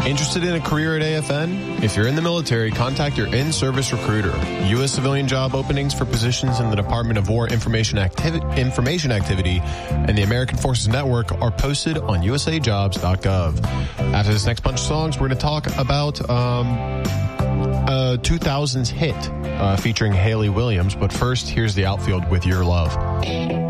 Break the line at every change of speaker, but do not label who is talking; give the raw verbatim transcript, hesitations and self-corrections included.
Interested in a career at A F N? If you're in the military, contact your in-service recruiter. U S civilian job openings for positions in the Department of War Information, Activi- Information Activity and the American Forces Network are posted on u s a jobs dot gov. After this next bunch of songs, we're going to talk about um, a two thousands hit uh, featuring Hayley Williams. But first, here's the outfield with Your Love.